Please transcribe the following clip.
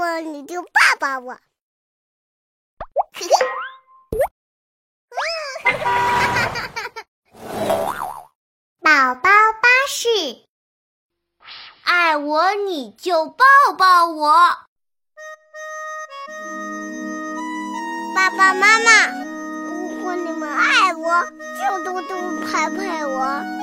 我你就抱抱我。宝宝巴士， 爱我你就抱抱我。 爸爸妈妈，如果你们爱我，就多多拍拍我。